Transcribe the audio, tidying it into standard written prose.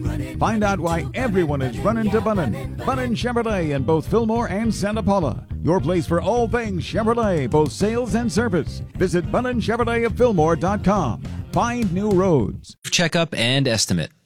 Find out why everyone is running to Bunnin. Bunnin Chevrolet in both Fillmore and Santa Paula. Your place for all things Chevrolet, both sales and service. Visit BunninChevrolet of Fillmore.com. Find new roads. Checkup and estimate.